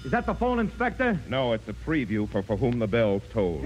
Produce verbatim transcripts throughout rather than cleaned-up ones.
Is that the phone, Inspector? No, it's a preview for For Whom the Bell's Tolled.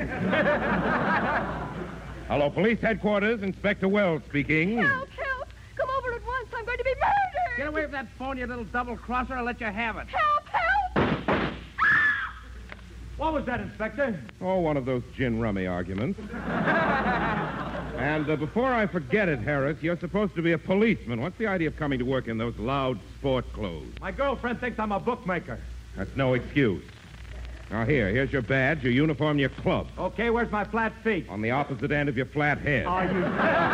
Hello, police headquarters. Inspector Wells speaking. Help, help! Come over at once. I'm going to be murdered! Get away from that phone, you little double-crosser. I'll let you have it. Help, help! What was that, Inspector? Oh, one of those gin rummy arguments. And uh, before I forget it, Harris, you're supposed to be a policeman. What's the idea of coming to work in those loud sport clothes? My girlfriend thinks I'm a bookmaker. That's no excuse. Now, here, here's your badge, your uniform, your club. Okay, where's my flat feet? On the opposite end of your flat head. Are you...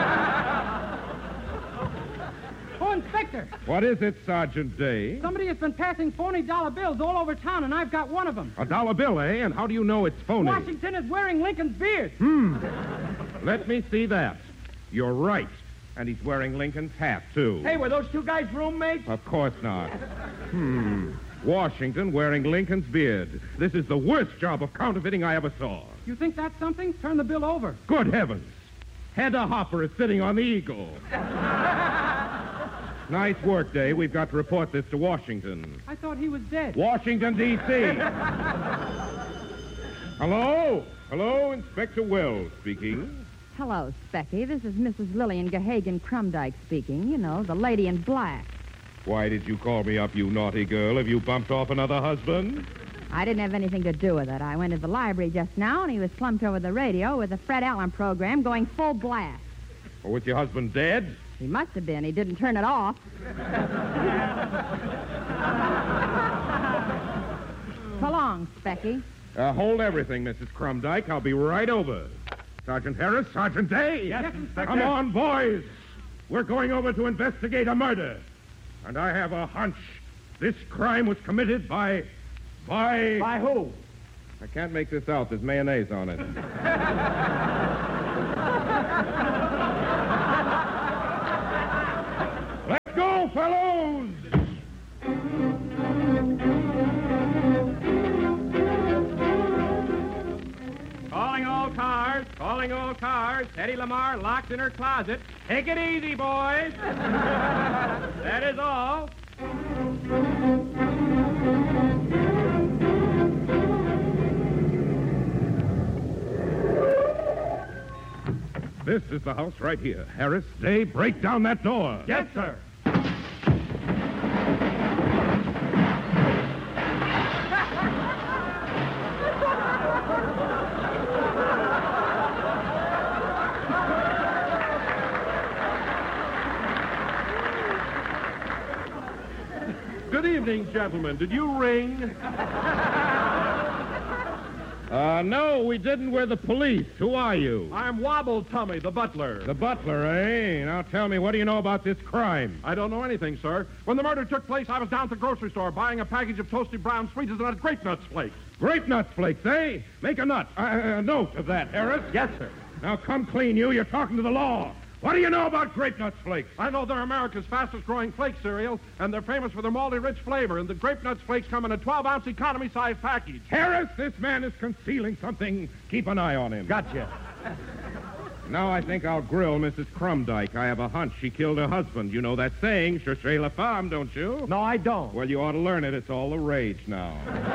Oh, Inspector, What is it, Sergeant Day? somebody has been passing phony dollar bills all over town, and I've got one of them. A dollar bill, eh? And how do you know it's phony? Washington is wearing Lincoln's beard. Hmm. Let me see that. You're right. And he's wearing Lincoln's hat, too. Hey, were those two guys roommates? Of course not. Hmm. Washington wearing Lincoln's beard. This is the worst job of counterfeiting I ever saw. You think that's something? Turn the bill over. Good heavens. Hedda Hopper is sitting on the Eagle. Nice work, Day. We've got to report this to Washington. I thought he was dead. Washington, D C Hello? Hello, Inspector Wells speaking. Hello, Specky. This is Missus Lillian Gahagan Crumdyke speaking. You know, the lady in black. Why did you call me up, you naughty girl? Have you bumped off another husband? I didn't have anything to do with it. I went to the library just now, and he was slumped over the radio with the Fred Allen program going full blast. Or with your husband dead? He must have been. He didn't turn it off. So long, Specky. Uh, hold everything, Missus Crumdyke. I'll be right over. Sergeant Harris, Sergeant Day. Yes, Inspector. Come on, boys. We're going over to investigate a murder. And I have a hunch this crime was committed by... by... By who? I can't make this out. There's mayonnaise on it. Let's go, fellows! Calling all cars. Calling all cars. Eddie Lamar locked in her closet. Take it easy, boys. That is all. This is the house right here. Harris, Day, break down that door. Yes, sir. Good evening, gentlemen. Did you ring? Uh, no, we didn't. We're the police. Who are you? I'm Wobble Tummy, the butler. The butler, eh? Now tell me, what do you know about this crime? I don't know anything, sir. When the murder took place, I was down at the grocery store buying a package of toasted brown sweets and a grape nuts flakes. Grape nuts flakes, eh? Make a nut. Uh, a note of that, Harris. Yes, sir. Now come clean, you. You're talking to the law. What do you know about grape nuts flakes? I know they're America's fastest-growing flake cereal, and they're famous for their malty rich flavor, and the grape nuts flakes come in a twelve-ounce economy-sized package. Harris, this man is concealing something. Keep an eye on him. Gotcha. Now I think I'll grill Missus Crumdyke. I have a hunch she killed her husband. You know that saying, cherchez la femme, don't you? No, I don't. Well, you ought to learn it. It's all the rage now.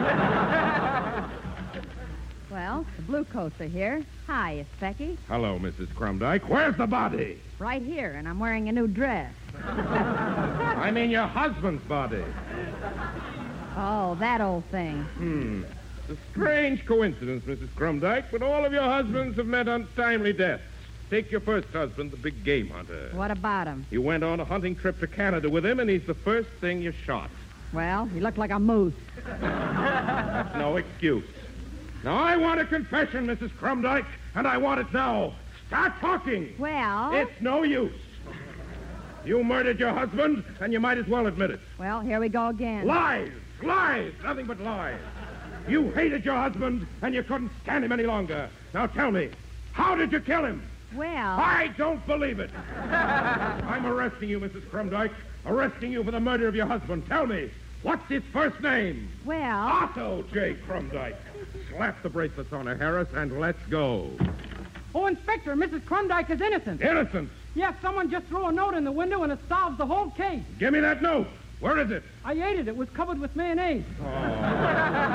Well, the blue coats are here. Hi, Specky. Hello, Missus Crumdyke. Where's the body? Right here, and I'm wearing a new dress. I mean your husband's body. Oh, that old thing. Hmm. It's a strange coincidence, Missus Crumdyke, but all of your husbands have met untimely deaths. Take your first husband, the big game hunter. What about him? You went on a hunting trip to Canada with him, and he's the first thing you shot. Well, he looked like a moose. That's no excuse. Now, I want a confession, Missus Crumdyke, and I want it now. Start talking. Well... It's no use. You murdered your husband, and you might as well admit it. Well, here we go again. Lies! Lies! Nothing but lies. You hated your husband, and you couldn't stand him any longer. Now tell me, how did you kill him? Well... I don't believe it. I'm arresting you, Missus Crumdyke. Arresting you for the murder of your husband. Tell me, what's his first name? Well... Otto J. Crumdyke. Slap the bracelets on her, Harris, and let's go. Oh, Inspector, Missus Crumdyke is innocent. Innocent? Yes, someone just threw a note in the window, and it solves the whole case. Give me that note. Where is it? I ate it. It was covered with mayonnaise. Oh.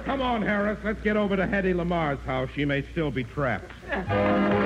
Come on, Harris. Let's get over to Hetty Lamar's house. She may still be trapped.